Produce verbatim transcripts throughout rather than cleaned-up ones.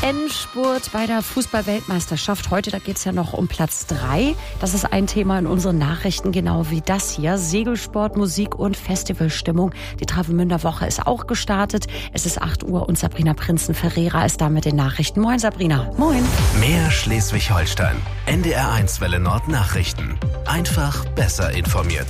Endspurt bei der Fußball-Weltmeisterschaft. Heute, da geht es ja noch um Platz drei. Das ist ein Thema in unseren Nachrichten, genau wie das hier. Segelsport, Musik und Festivalstimmung. Die Travemünder Woche ist auch gestartet. Es ist acht Uhr und Sabrina Prinzen-Ferreira ist da mit den Nachrichten. Moin Sabrina. Moin. Mehr Schleswig-Holstein. N D R eins Welle Nord Nachrichten. Einfach besser informiert.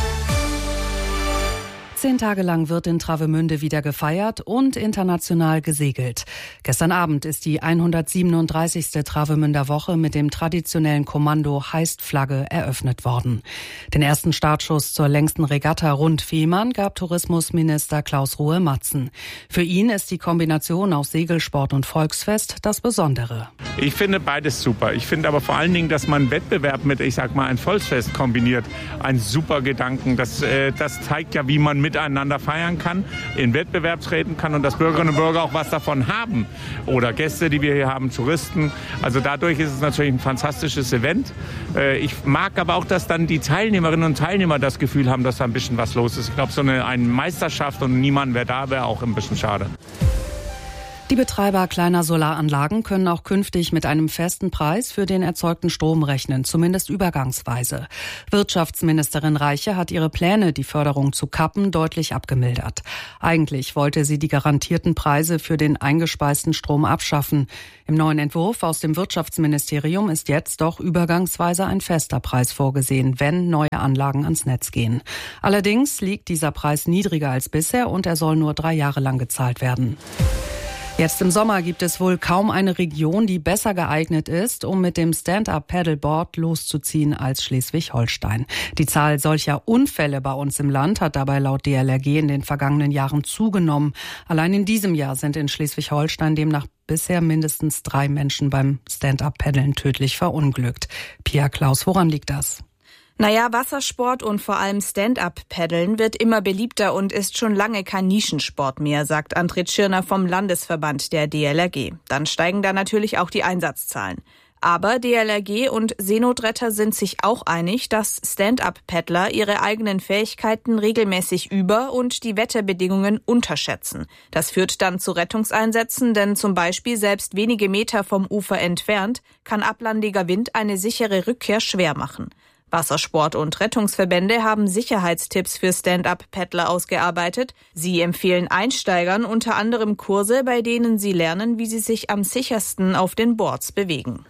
Zehn Tage lang wird in Travemünde wieder gefeiert und international gesegelt. Gestern Abend ist die hundertsiebenunddreißigste Travemünder Woche mit dem traditionellen Kommando Heist-Flagge eröffnet worden. Den ersten Startschuss zur längsten Regatta rund Fehmarn gab Tourismusminister Klaus Ruhe-Matzen. Für ihn ist die Kombination aus Segelsport und Volksfest das Besondere. Ich finde beides super. Ich finde aber vor allen Dingen, dass man Wettbewerb mit, ich sag mal, ein Volksfest kombiniert. Ein super Gedanken. Das, äh, das zeigt ja, wie man miteinander feiern kann, in Wettbewerb treten kann und dass Bürgerinnen und Bürger auch was davon haben. Oder Gäste, die wir hier haben, Touristen. Also dadurch ist es natürlich ein fantastisches Event. Äh, ich mag aber auch, dass dann die Teilnehmerinnen und Teilnehmer das Gefühl haben, dass da ein bisschen was los ist. Ich glaube, so eine, eine Meisterschaft und niemand wäre da, wäre auch ein bisschen schade. Die Betreiber kleiner Solaranlagen können auch künftig mit einem festen Preis für den erzeugten Strom rechnen, zumindest übergangsweise. Wirtschaftsministerin Reiche hat ihre Pläne, die Förderung zu kappen, deutlich abgemildert. Eigentlich wollte sie die garantierten Preise für den eingespeisten Strom abschaffen. Im neuen Entwurf aus dem Wirtschaftsministerium ist jetzt doch übergangsweise ein fester Preis vorgesehen, wenn neue Anlagen ans Netz gehen. Allerdings liegt dieser Preis niedriger als bisher und er soll nur drei Jahre lang gezahlt werden. Jetzt im Sommer gibt es wohl kaum eine Region, die besser geeignet ist, um mit dem Stand-Up-Paddleboard loszuziehen als Schleswig-Holstein. Die Zahl solcher Unfälle bei uns im Land hat dabei laut D L R G in den vergangenen Jahren zugenommen. Allein in diesem Jahr sind in Schleswig-Holstein demnach bisher mindestens drei Menschen beim Stand-Up-Paddeln tödlich verunglückt. Pia Klaus, woran liegt das? Naja, Wassersport und vor allem Stand-Up-Paddeln wird immer beliebter und ist schon lange kein Nischensport mehr, sagt Andret Schirner vom Landesverband der D L R G. Dann steigen da natürlich auch die Einsatzzahlen. Aber D L R G und Seenotretter sind sich auch einig, dass Stand-Up-Paddler ihre eigenen Fähigkeiten regelmäßig über- und die Wetterbedingungen unterschätzen. Das führt dann zu Rettungseinsätzen, denn zum Beispiel selbst wenige Meter vom Ufer entfernt kann ablandiger Wind eine sichere Rückkehr schwer machen. Wassersport- und Rettungsverbände haben Sicherheitstipps für Stand-Up-Paddler ausgearbeitet. Sie empfehlen Einsteigern unter anderem Kurse, bei denen sie lernen, wie sie sich am sichersten auf den Boards bewegen.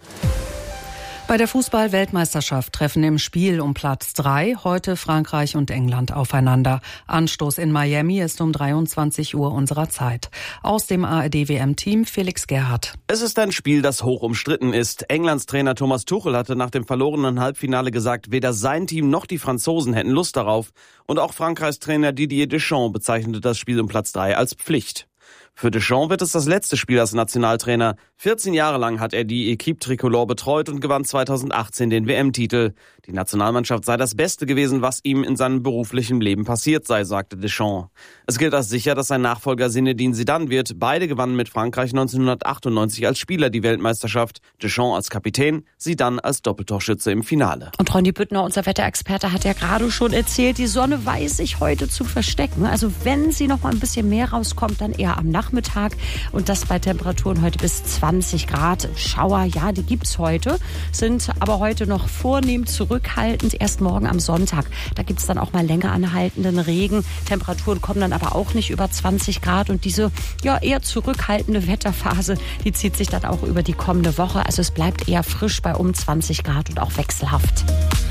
Bei der Fußball-Weltmeisterschaft treffen im Spiel um Platz drei heute Frankreich und England aufeinander. Anstoß in Miami ist um dreiundzwanzig Uhr unserer Zeit. Aus dem A R D-W M-Team Felix Gerhardt. Es ist ein Spiel, das hoch umstritten ist. Englands Trainer Thomas Tuchel hatte nach dem verlorenen Halbfinale gesagt, weder sein Team noch die Franzosen hätten Lust darauf. Und auch Frankreichs Trainer Didier Deschamps bezeichnete das Spiel um Platz drei als Pflicht. Für Deschamps wird es das letzte Spiel als Nationaltrainer. vierzehn Jahre lang hat er die Equipe Tricolore betreut und gewann zweitausendachtzehn den W M-Titel. Die Nationalmannschaft sei das Beste gewesen, was ihm in seinem beruflichen Leben passiert sei, sagte Deschamps. Es gilt als sicher, dass sein Nachfolger Zinedine Zidane wird. Beide gewannen mit Frankreich neunzehnhundertachtundneunzig als Spieler die Weltmeisterschaft. Deschamps als Kapitän, Zidane als Doppeltorschütze im Finale. Und Ronny Büttner, unser Wetterexperte, hat ja gerade schon erzählt, die Sonne weiß sich heute zu verstecken. Also wenn sie noch mal ein bisschen mehr rauskommt, dann eher am Nachmittag. Und das bei Temperaturen heute bis zwanzig Grad. Schauer, ja, die gibt's heute, sind aber heute noch vornehm zurückhaltend. Erst morgen am Sonntag, da gibt's dann auch mal länger anhaltenden Regen. Temperaturen kommen dann aber auch nicht über zwanzig Grad. Und diese ja eher zurückhaltende Wetterphase, die zieht sich dann auch über die kommende Woche. Also es bleibt eher frisch bei um zwanzig Grad und auch wechselhaft.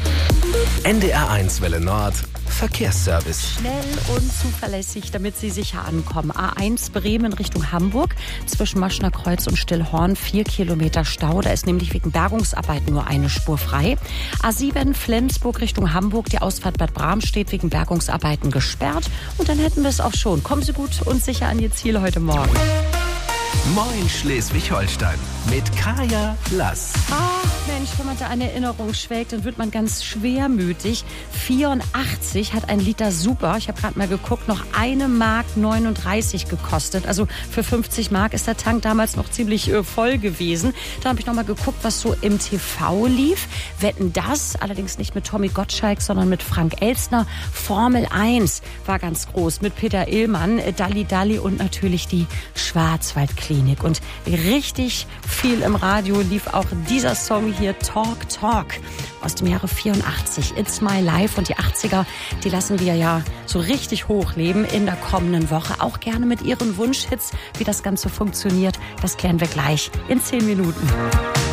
N D R eins Welle Nord Verkehrsservice. Schnell und zuverlässig, damit Sie sicher ankommen. A eins Bremen Richtung Hamburg, zwischen Maschner Kreuz und Stillhorn vier Kilometer Stau. Da ist nämlich wegen Bergungsarbeiten nur eine Spur frei. A sieben Flensburg Richtung Hamburg, die Ausfahrt Bad Bram steht wegen Bergungsarbeiten gesperrt. Und dann hätten wir es auch schon. Kommen Sie gut und sicher an Ihr Ziel heute Morgen. Moin Schleswig-Holstein mit Kaya Lass. Ah, Mensch, wenn man da an Erinnerung schwelgt, dann wird man ganz schwermütig. vierundachtzig hat ein Liter Super, ich habe gerade mal geguckt, noch eine Mark neununddreißig gekostet. Also für fünfzig Mark ist der Tank damals noch ziemlich äh, voll gewesen. Da habe ich noch mal geguckt, was so im T V lief. Wetten, das, allerdings nicht mit Tommy Gottschalk, sondern mit Frank Elstner. Formel eins war ganz groß mit Peter Illmann, äh, Dalli Dalli und natürlich die Schwarzwaldklinik. Und richtig viel im Radio lief auch dieser Song hier, Talk Talk, aus dem Jahre vierundachtzig. It's My Life. Und die achtziger, die lassen wir ja so richtig hochleben in der kommenden Woche. Auch gerne mit ihren Wunschhits. Wie das Ganze funktioniert, das klären wir gleich in zehn Minuten.